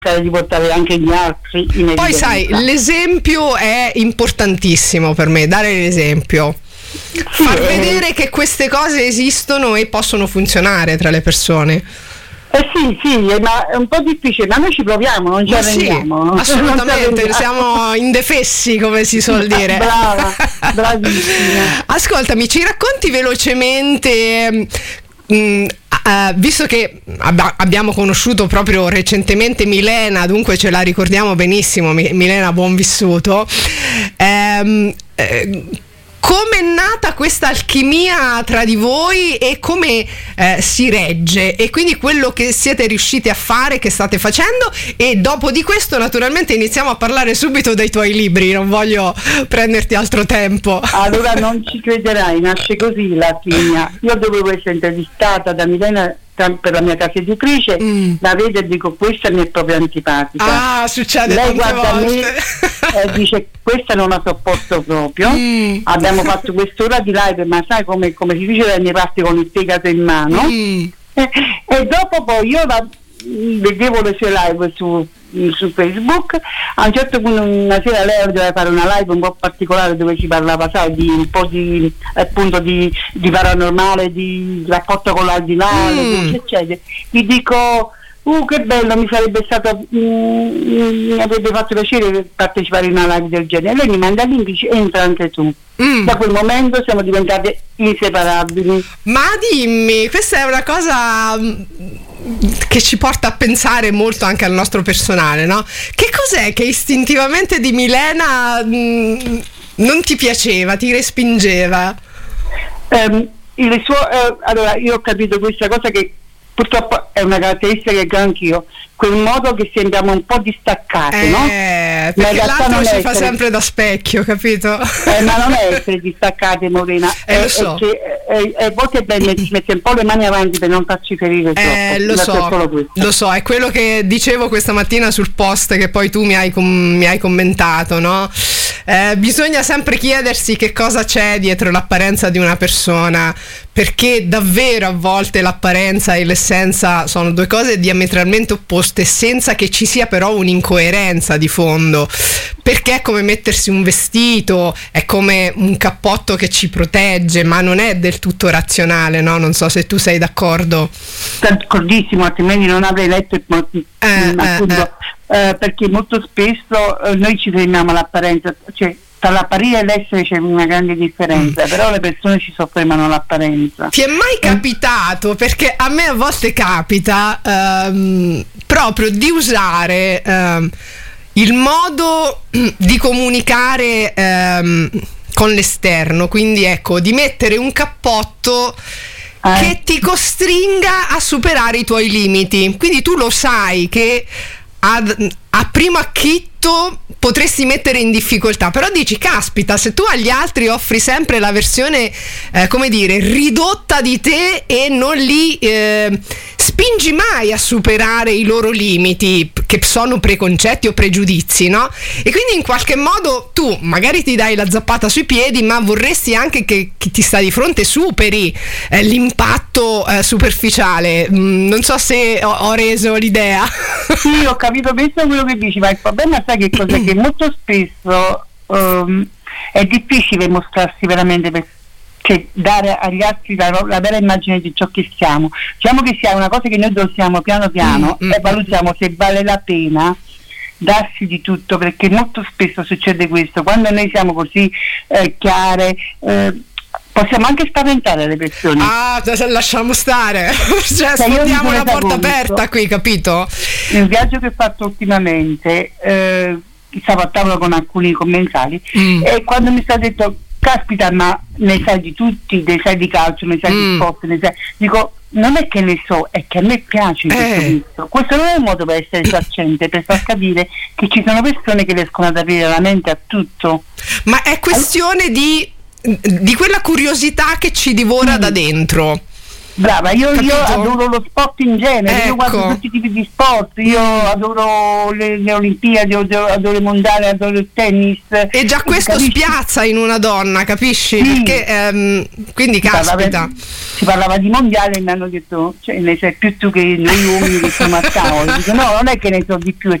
di portare anche gli altri in evidenza. Poi sai, l'esempio è importantissimo per me, dare l'esempio. Far vedere che queste cose esistono e possono funzionare tra le persone. Sì, ma è un po' difficile, ma noi ci proviamo, non ci arrendiamo. Assolutamente, siamo indefessi, come si suol dire. Brava, bravissima. Ascoltami, ci racconti velocemente, visto che abbiamo conosciuto proprio recentemente Milena, dunque ce la ricordiamo benissimo, Milena, buon vissuto. Come è nata questa alchimia tra di voi e come si regge, e quindi quello che siete riusciti a fare, che state facendo, e dopo di questo naturalmente iniziamo a parlare subito dei tuoi libri, non voglio prenderti altro tempo. Allora non ci crederai, nasce così l'alchimia. Io dovevo essere intervistata da Milena per la mia casa editrice, la vedo e dico questa mi è proprio antipatica. Succede. Lei tante guarda volte. me e dice questa non la sopporto proprio. Abbiamo fatto quest'ora di live, ma sai come si dice dalle mie parti, con il fegato in mano. E dopo poi io vedevo le sue live su Facebook. A un certo punto una sera lei doveva fare una live un po' particolare dove si parlava, sai, di un po' di appunto di paranormale, di rapporto con l'aldilà, eccetera. Gli dico che bello, mi sarebbe stato mi avrebbe fatto piacere partecipare in una live del genere. Lei mi manda lì e dice entra anche tu. Da quel momento siamo diventate inseparabili. Ma dimmi, questa è una cosa che ci porta a pensare molto anche al nostro personale, no? Che cos'è che istintivamente di Milena non ti piaceva, ti respingeva? Allora io ho capito questa cosa che purtroppo è una caratteristica che ho anch'io, quel modo che sembriamo un po' distaccati, no? Perché l'altro ci fa sempre da specchio, capito? Ma non è essere distaccati, Morena, lo so. A volte è bene ci mette un po' le mani avanti per non farci ferire troppo. Lo so, è quello che dicevo questa mattina sul post che poi tu mi hai commentato, no? Bisogna sempre chiedersi che cosa c'è dietro l'apparenza di una persona, perché davvero a volte l'apparenza e l'essenza sono due cose diametralmente opposte, senza che ci sia però un'incoerenza di fondo, perché è come mettersi un vestito, è come un cappotto che ci protegge, ma non è del tutto razionale, no? Non so se tu sei d'accordo. D'accordissimo, altrimenti non avrei letto appunto, perché molto spesso noi ci fermiamo all'apparenza, cioè tra l'apparire e l'essere c'è una grande differenza, però le persone ci soffermano l'apparenza. Ti è mai capitato, perché a me a volte capita proprio di usare il modo di comunicare con l'esterno, quindi ecco, di mettere un cappotto che ti costringa a superare i tuoi limiti, quindi tu lo sai che a primo acchito potresti mettere in difficoltà, però dici caspita, se tu agli altri offri sempre la versione come dire ridotta di te e non li spingi mai a superare i loro limiti, che sono preconcetti o pregiudizi, no? E quindi in qualche modo tu magari ti dai la zappata sui piedi, ma vorresti anche che chi ti sta di fronte superi l'impatto superficiale. Non so se ho reso l'idea. Sì, ho capito benissimo quello che dici, ma il problema sai che cos'è? Che molto spesso è difficile mostrarsi veramente, cioè dare agli altri la vera immagine di ciò che siamo. Diciamo che sia una cosa che noi dosiamo piano piano e valutiamo se vale la pena darsi di tutto, perché molto spesso succede questo, quando noi siamo così chiare, possiamo anche spaventare le persone. Lasciamo stare, cioè sfondiamo una porta aperta qui, capito? Nel viaggio che ho fatto ultimamente stavo a tavola con alcuni commensali e quando mi è stato detto caspita, ma ne sai di tutti, ne sai di calcio, ne sai di sport, ne sai, dico non è che ne so, è che a me piace questo non è un modo per essere saccente, per far capire che ci sono persone che riescono ad aprire la mente a tutto, ma è questione di quella curiosità che ci divora da dentro. Brava, io adoro lo sport in genere, io guardo tutti i tipi di sport, io adoro le Olimpiadi, adoro i mondiali, adoro il tennis. E già questo spiazza in una donna, capisci? Sì. Perché quindi caspita. Si parlava di mondiale e mi hanno detto, cioè, ne sai più tu che noi uomini che siamo a tavola. Dico, no, non è che ne so di più,